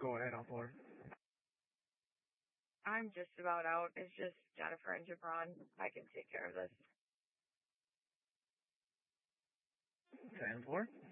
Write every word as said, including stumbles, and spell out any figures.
Go ahead, on floor. I'm just about out. It's just Jennifer and Jabron. I can take care of this. Second floor.